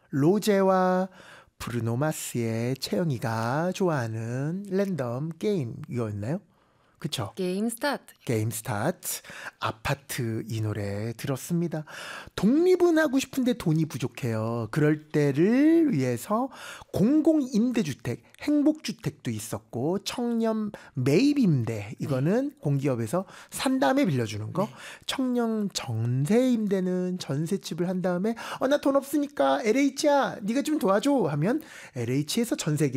로제와 브루노 마스의 채영이가 좋아하는 랜덤 게임 이거였나요? 그쵸? 게임 스타트. 게임 스타트. 아파트 이 노래 들었습니다. 독립은 하고 싶은데 돈이 부족해요. 그럴 때를 위해서 공공임대주택, 행복주택도 있었고 청년 매입임대 이거는 공기업에서 산 다음에 빌려주는 거. 청년 전세임대는 전셋집을 한 다음에 나 돈 없으니까 LH야 네가 좀 도와줘 하면 LH에서 전세